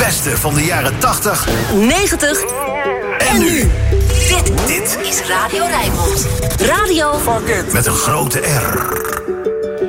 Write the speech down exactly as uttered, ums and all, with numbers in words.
beste van de jaren tachtig, negentig en nu. Dit, Dit is Radio Rijnmond. Radio met een grote R.